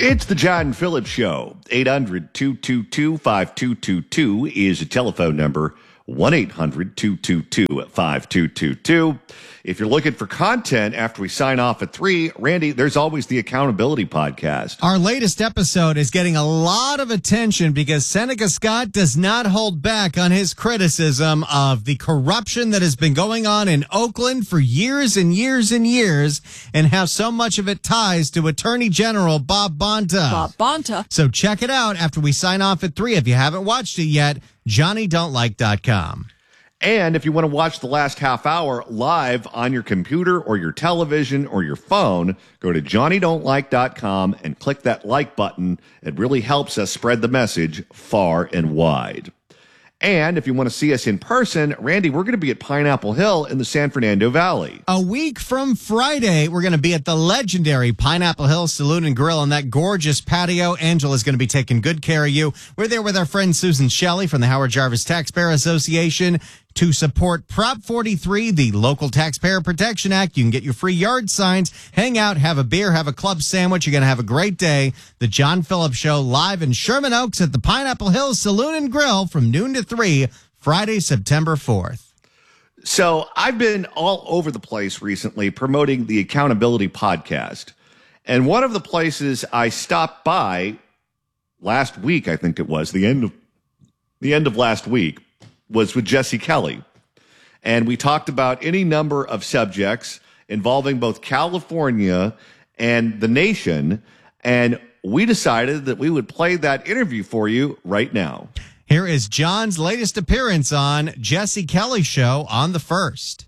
It's the John Phillips Show. 800-222-5222 is a telephone number. 1-800-222-5222. If you're looking for content after we sign off at 3, Randy, there's always the Accountability Podcast. Our latest episode is getting a lot of attention because Seneca Scott does not hold back on his criticism of the corruption that has been going on in Oakland for years and years and years, and how so much of it ties to Attorney General Bob Bonta. So check it out after we sign off at 3. If you haven't watched it yet, JohnnyDon'tLike.com. And if you want to watch the last half hour live on your computer or your television or your phone, go to JohnnyDon'tLike.com and click that like button. It really helps us spread the message far and wide. And if you want to see us in person, Randy, we're going to be at Pineapple Hill in the San Fernando Valley. A week from Friday, we're going to be at the legendary Pineapple Hill Saloon and Grill on that gorgeous patio. Angela's going to be taking good care of you. We're there with our friend Susan Shelley from the Howard Jarvis Taxpayer Association to support Prop 43, the Local Taxpayer Protection Act. You can get your free yard signs, hang out, have a beer, have a club sandwich. You're going to have a great day. The John Phillips Show live in Sherman Oaks at the Pineapple Hill Saloon and Grill from noon to 3, Friday, September 4th. So I've been all over the place recently promoting the Accountability Podcast. And one of the places I stopped by last week, I think it was, the end of last week, was with Jesse Kelly. And we talked about any number of subjects involving both California and the nation. And we decided that we would play that interview for you right now. Here is John's latest appearance on Jesse Kelly's show on the 1st.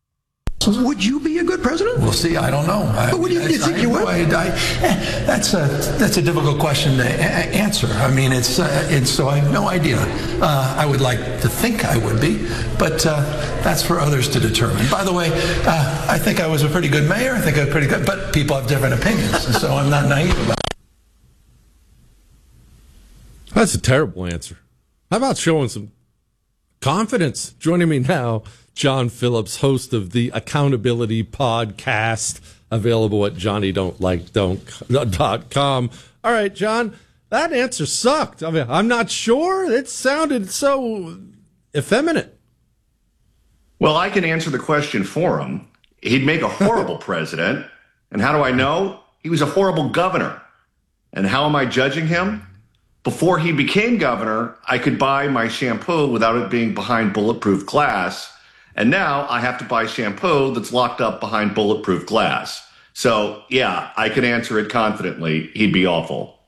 Would you be a good president? We'll see. I don't know. But would you think you would? That's a difficult question to answer. I mean, it's so I have no idea. I would like to think I would be, but that's for others to determine. By the way, I think I was a pretty good mayor. I think I was pretty good, but people have different opinions, and so I'm not naive about it. That's a terrible answer. How about showing some confidence? Joining me now, John Phillips, host of the Accountability Podcast, available at JohnnyDon'tLike.com. All right, John, that answer sucked. I mean, I'm not sure. It sounded so effeminate. Well, I can answer the question for him. He'd make a horrible president. And how do I know? He was a horrible governor. And how am I judging him? Before he became governor, I could buy my shampoo without it being behind bulletproof glass. And now I have to buy shampoo that's locked up behind bulletproof glass. So, yeah, I can answer it confidently. He'd be awful.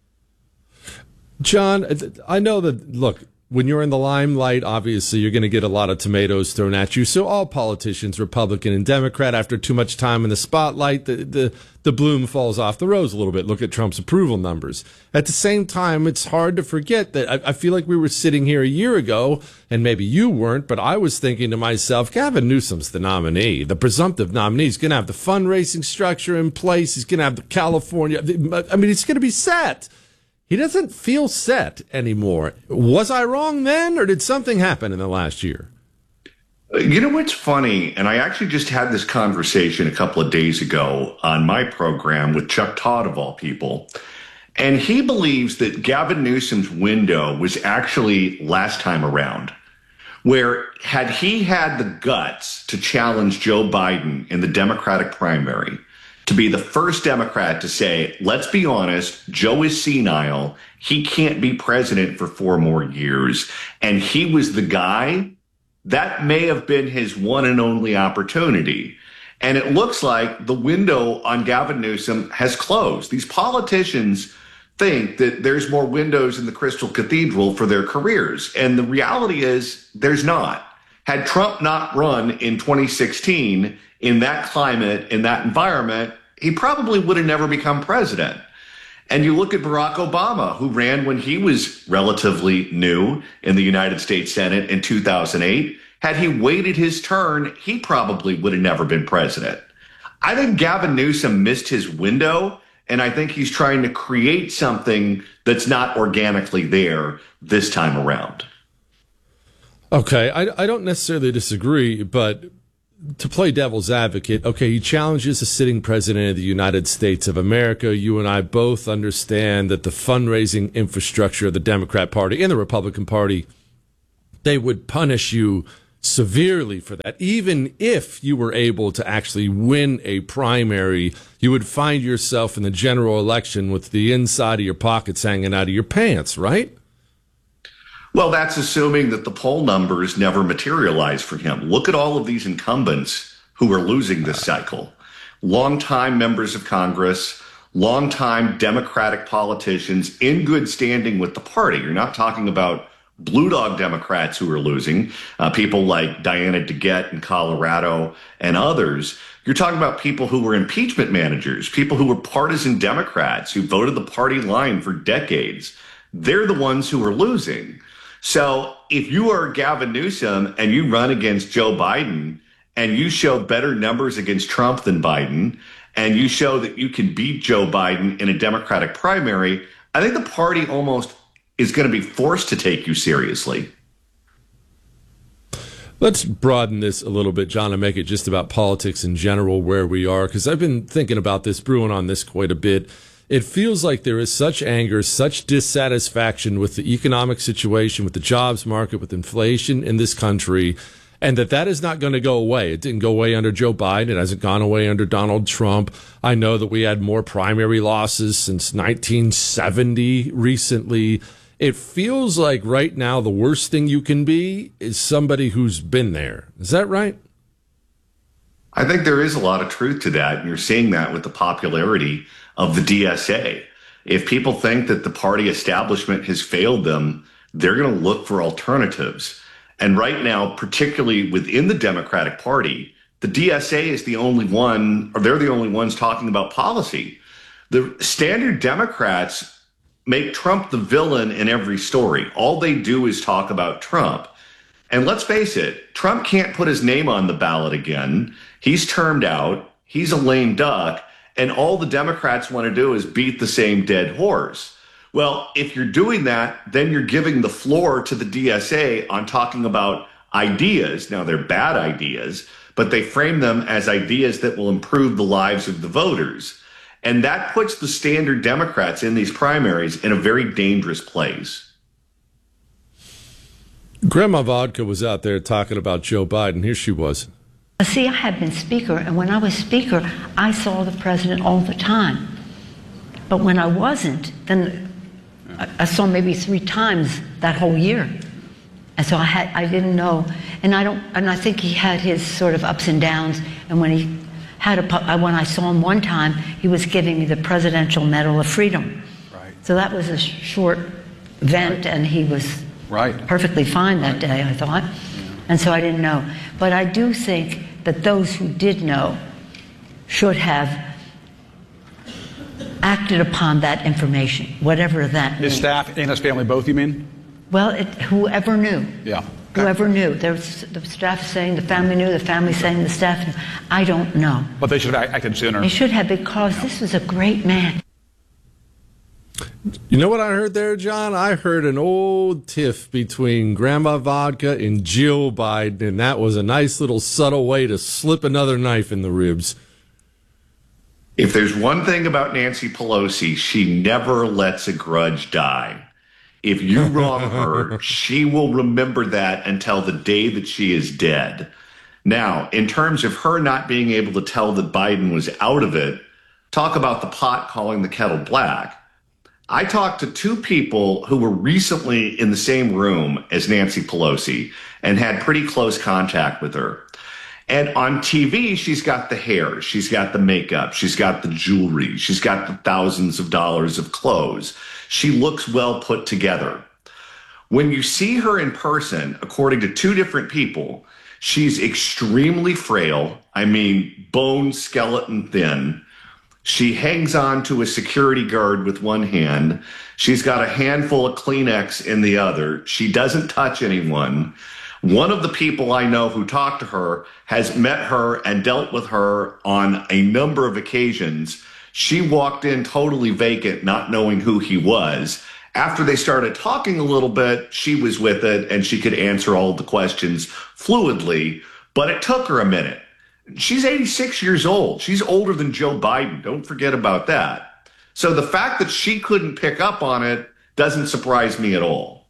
John, I know that, look, when you're in the limelight, obviously you're going to get a lot of tomatoes thrown at you. So all politicians, Republican and Democrat, after too much time in the spotlight, the bloom falls off the rose a little bit. Look at Trump's approval numbers. At the same time, it's hard to forget that I feel like we were sitting here a year ago, and maybe you weren't, but I was thinking to myself, Gavin Newsom's the nominee, the presumptive nominee. He's going to have the fundraising structure in place. He's going to have the California. I mean, it's going to be set. He doesn't feel set anymore. Was I wrong then, or did something happen in the last year? You know what's funny? And I actually just had this conversation a couple of days ago on my program with Chuck Todd, of all people. And he believes that Gavin Newsom's window was actually last time around, where had he had the guts to challenge Joe Biden in the Democratic primary, to be the first Democrat to say, let's be honest, Joe is senile. He can't be president for 4 more years. And he was the guy. That may have been his one and only opportunity. And it looks like the window on Gavin Newsom has closed. These politicians think that there's more windows in the Crystal Cathedral for their careers. And the reality is there's not. Had Trump not run in 2016 in that climate, in that environment, he probably would have never become president. And you look at Barack Obama, who ran when he was relatively new in the United States Senate in 2008. Had he waited his turn, he probably would have never been president. I think Gavin Newsom missed his window, and I think he's trying to create something that's not organically there this time around. Okay, I don't necessarily disagree, but to play devil's advocate, okay, he challenges the sitting president of the United States of America. You and I both understand that the fundraising infrastructure of the Democrat Party and the Republican Party, they would punish you severely for that. Even if you were able to actually win a primary, you would find yourself in the general election with the inside of your pockets hanging out of your pants, right? Well, that's assuming that the poll numbers never materialize for him. Look at all of these incumbents who are losing this cycle. Longtime members of Congress, longtime Democratic politicians in good standing with the party. You're not talking about blue dog Democrats who are losing, people like Diana DeGette in Colorado and others. You're talking about people who were impeachment managers, people who were partisan Democrats who voted the party line for decades. They're the ones who are losing. So if you are Gavin Newsom and you run against Joe Biden and you show better numbers against Trump than Biden, and you show that you can beat Joe Biden in a Democratic primary, I think the party almost is going to be forced to take you seriously. Let's broaden this a little bit, John, and make it just about politics in general, where we are, because I've been thinking about this, brewing on this quite a bit. It feels like there is such anger, such dissatisfaction with the economic situation, with the jobs market, with inflation in this country, and that is not going to go away. It didn't go away under Joe Biden. It hasn't gone away under Donald Trump. I know that we had more primary losses since 1970 recently. It feels like right now the worst thing you can be is somebody who's been there. Is that right? I think there is a lot of truth to that, and you're seeing that with the popularity of the DSA. If people think that the party establishment has failed them, they're going to look for alternatives. And right now, particularly within the Democratic Party, the DSA is the only one, or they're the only ones talking about policy. The standard Democrats make Trump the villain in every story. All they do is talk about Trump. And let's face it, Trump can't put his name on the ballot again. He's termed out. He's a lame duck. And all the Democrats want to do is beat the same dead horse. Well, if you're doing that, then you're giving the floor to the DSA on talking about ideas. Now, they're bad ideas, but they frame them as ideas that will improve the lives of the voters. And that puts the standard Democrats in these primaries in a very dangerous place. Grandma Vodka was out there talking about Joe Biden. Here she was. See, I had been Speaker, and when I was Speaker, I saw the president all the time. But when I wasn't, then I saw maybe 3 times that whole year. And so I didn't know, and I think he had his sort of ups and downs. And when he had when I saw him one time, he was giving me the Presidential Medal of Freedom. Right. So that was a short event, Right. and he was Right. perfectly fine that Right. day, I thought. And so I didn't know. But I do think that those who did know should have acted upon that information, whatever that His means. staff and his family both, you mean? Well, whoever knew. Yeah. Whoever knew. There's the staff saying the family knew, the family saying the staff knew. I don't know. But they should have acted sooner. They should have, because this was a great man. You know what I heard there, John? I heard an old tiff between Grandma Vodka and Jill Biden, and that was a nice little subtle way to slip another knife in the ribs. If there's one thing about Nancy Pelosi, she never lets a grudge die. If you wrong her, she will remember that until the day that she is dead. Now, in terms of her not being able to tell that Biden was out of it, talk about the pot calling the kettle black. I talked to 2 people who were recently in the same room as Nancy Pelosi and had pretty close contact with her. And on TV, she's got the hair, she's got the makeup, she's got the jewelry, she's got the thousands of dollars of clothes. She looks well put together. When you see her in person, according to 2 different people, she's extremely frail. I mean, bone skeleton thin. She hangs on to a security guard with one hand. She's got a handful of Kleenex in the other. She doesn't touch anyone. One of the people I know who talked to her has met her and dealt with her on a number of occasions. She walked in totally vacant, not knowing who he was. After they started talking a little bit, she was with it and she could answer all the questions fluidly, but it took her a minute. She's 86 years old. She's older than Joe Biden. Don't forget about that. So the fact that she couldn't pick up on it doesn't surprise me at all.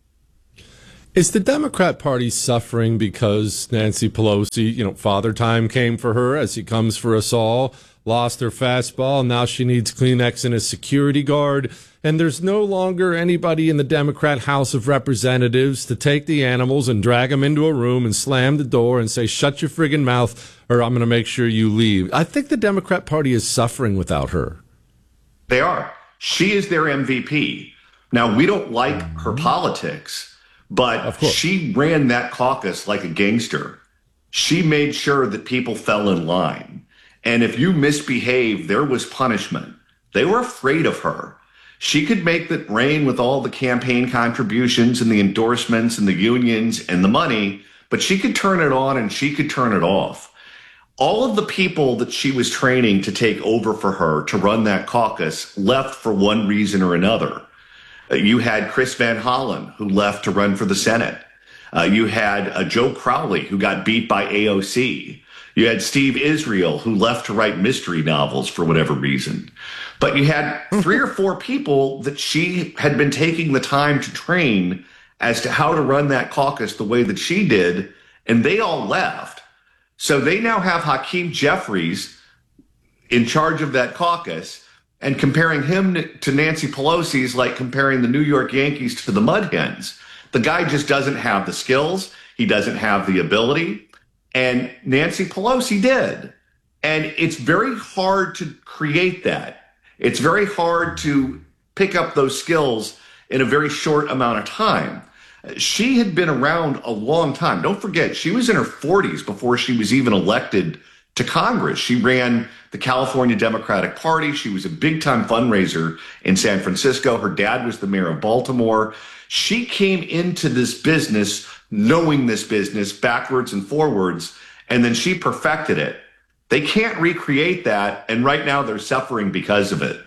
Is the Democrat Party suffering because Nancy Pelosi, father time came for her as he comes for us all, lost her fastball, and now she needs Kleenex and a security guard, and there's no longer anybody in the Democrat House of Representatives to take the animals and drag them into a room and slam the door and say, shut your friggin' mouth or I'm going to make sure you leave. I think the Democrat Party is suffering without her. They are. She is their MVP. Now, we don't like her politics, but she ran that caucus like a gangster. She made sure that people fell in line. And if you misbehaved, there was punishment. They were afraid of her. She could make it rain with all the campaign contributions and the endorsements and the unions and the money, but she could turn it on and she could turn it off. All of the people that she was training to take over for her to run that caucus left for one reason or another. You had Chris Van Hollen, who left to run for the Senate. You had Joe Crowley, who got beat by AOC. You had Steve Israel, who left to write mystery novels for whatever reason. But you had 3 or 4 people that she had been taking the time to train as to how to run that caucus the way that she did, and they all left. So they now have Hakeem Jeffries in charge of that caucus, and comparing him to Nancy Pelosi is like comparing the New York Yankees to the Mud Hens. The guy just doesn't have the skills. He doesn't have the ability. And Nancy Pelosi did. And it's very hard to create that. It's very hard to pick up those skills in a very short amount of time. She had been around a long time. Don't forget, she was in her 40s before she was even elected to Congress. She ran the California Democratic Party. She was a big-time fundraiser in San Francisco. Her dad was the mayor of Baltimore. She came into this business knowing this business backwards and forwards, and then she perfected it. They can't recreate that, and right now they're suffering because of it.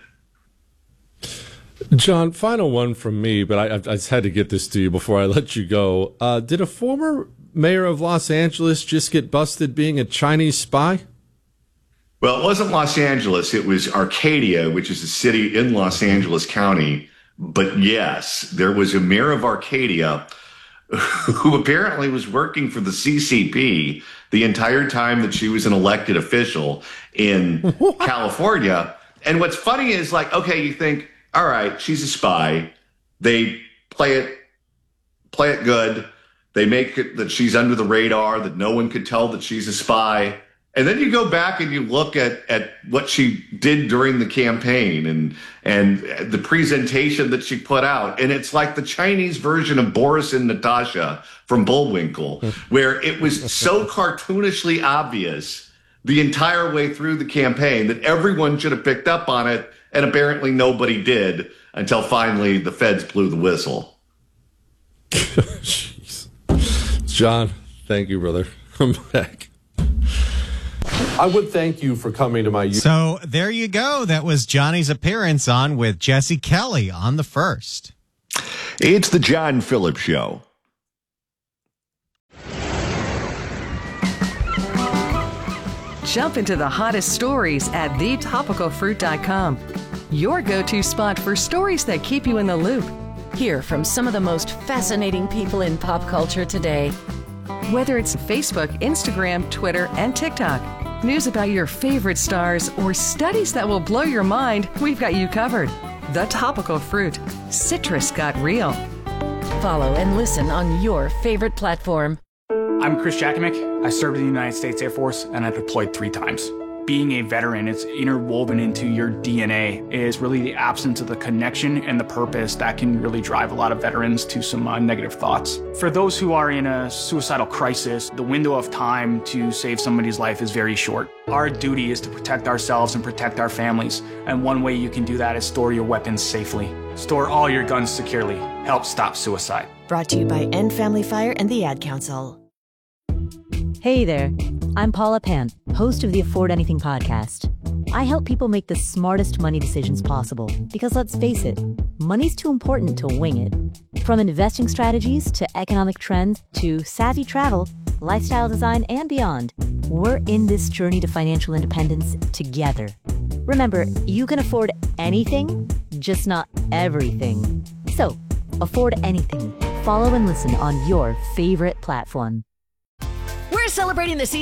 John, final one from me, but I just had to get this to you before I let you go. Did a former mayor of Los Angeles just get busted being a Chinese spy? Well, it wasn't Los Angeles. It was Arcadia, which is a city in Los Angeles County. But yes, there was a mayor of Arcadia who apparently was working for the CCP the entire time that she was an elected official in California. And what's funny is, like, okay, you think, all right, she's a spy. They play it good. They make it that she's under the radar, that no one could tell that she's a spy. And then you go back and you look at what she did during the campaign and the presentation that she put out. And it's like the Chinese version of Boris and Natasha from Bullwinkle, where it was so cartoonishly obvious the entire way through the campaign that everyone should have picked up on it. And apparently nobody did until finally the feds blew the whistle. Jeez. John, thank you, brother. I'm back. I would thank you for coming to my... So there you go. That was Johnny's appearance on with Jesse Kelly on The First. It's the John Phillips Show. Jump into the hottest stories at thetopicalfruit.com. Your go-to spot for stories that keep you in the loop. Hear from some of the most fascinating people in pop culture today. Whether it's Facebook, Instagram, Twitter, and TikTok, news about your favorite stars, or studies that will blow your mind, we've got you covered. The Topical Fruit. Citrus got real. Follow and listen on your favorite platform. I'm Chris Jakimick. I served in the United States Air Force and I deployed 3 times. Being a veteran, it's interwoven into your DNA. It is really the absence of the connection and the purpose that can really drive a lot of veterans to some negative thoughts. For those who are in a suicidal crisis, the window of time to save somebody's life is very short. Our duty is to protect ourselves and protect our families. And one way you can do that is store your weapons safely. Store all your guns securely. Help stop suicide. Brought to you by End Family Fire and the Ad Council. Hey there, I'm Paula Pan, host of the Afford Anything podcast. I help people make the smartest money decisions possible because, let's face it, money's too important to wing it. From investing strategies to economic trends to savvy travel, lifestyle design, and beyond, We're in this journey to financial independence together. Remember, you can afford anything, just not everything. So, afford anything. Follow and listen on your favorite platform. We're celebrating the season